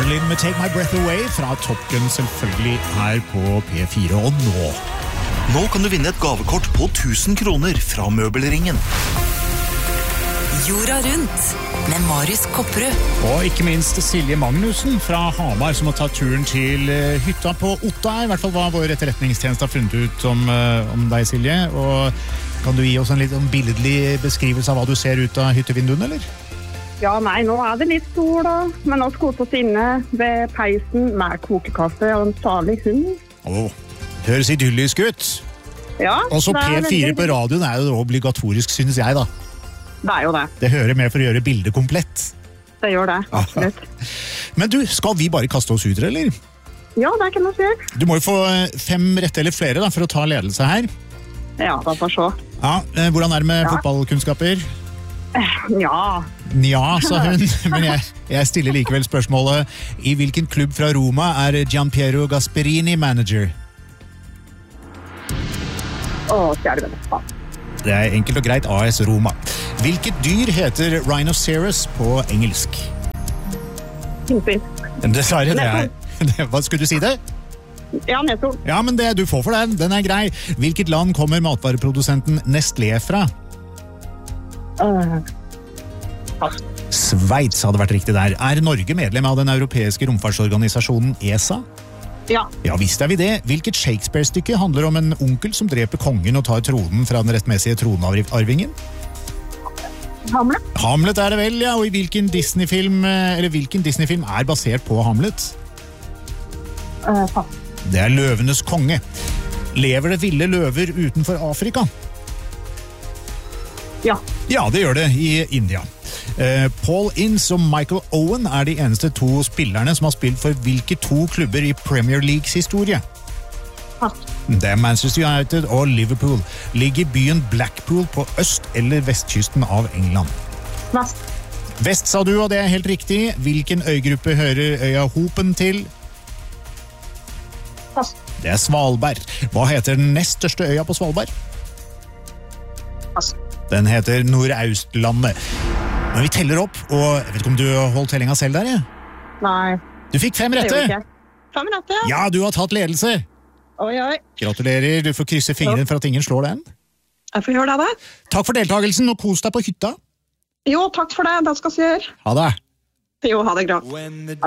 Berlin med Take My Breath Away fra Top Gun selvfølgelig her på P4 og nå. Nå kan du vinne et gavekort på 1000 kroner fra Møbelringen. Jorda rundt med Marius Kopperud. Og ikke minst Silje Magnussen fra Hamar som har tatt turen til hytta på Otta. I hvert fall hva vår etterretningstjeneste har funnet ut om deg, Silje. Og kan du gi oss en litt billedlig beskrivelse av hva du ser ut av hyttevinduene, eller? Ja, nei, nå det litt sol da. Men nå skal vi oss inne ved peisen med kokekaffe og en salig hund. Høres idyllisk ut. Ja, og så P4 veldig... på radioen jo obligatorisk, synes jeg da. Det jo det. Det hører med for å gjøre bildet komplett. Det gjør det, absolutt. Men du, skal vi bare kaste oss ut, eller? Ja, det kan man si. Du må jo få 5 rette eller flere da, for å ta ledelse her. Ja, da får se. Ja, hvordan det med fotballkunnskaper? Ja. Ja, sa hun, men jeg stiller likevel spørsmålet. I hvilken klubb fra Roma Gianpiero Gasperini manager? Stjerven. Det enkelt og greit AS Roma. Hvilket dyr heter rhinoceros på engelsk? Pinnsvin. Dessverre, hva skulle du si det? Ja, neshorn. Ja, men du får for den grei. Hvilket land kommer matvareprodusenten Nestlé fra? Sveits hadde vært riktig der. Norge medlem av den europeiske romfartsorganisasjonen ESA? Ja. Ja, visst vi det. Hvilket Shakespeare-stykke handler om en onkel som dreper kongen og tar tronen fra den rettmessige tronarvingen? Hamlet. Hamlet det vel, ja. Og i hvilken Disney-film basert på Hamlet? Det Løvenes konge. Lever det ville løver utenfor Afrika? Ja. Ja, det gjør det i India. Paul Ince og Michael Owen de eneste 2 spillerne som har spilt for hvilke 2 klubber i Premier Leagues historie? Det Manchester United og Liverpool. Ligger byen Blackpool på øst- eller vestkysten av England? Vest. Vest, sa du, og det helt riktig. Hvilken øygruppe hører øya Hopen til? Pass. Det Svalbard. Hva heter den nest største øya på Svalbard? Pass. Den heter Nordaustlandet. Men vi teller opp, og jeg vet ikke om du holdt tellinga selv der, ja? Nei. Du fikk 5 rette. 5 rette, ja. Ja, du har tatt ledelse. Oi. Gratulerer, du får krysse fingrene for at ingen slår den. Jeg får gjøre det. Takk for deltakelsen, og kos deg på hytta. Jo, takk for det. Det skal jeg gjøre. Ha det. Jo, ha det bra.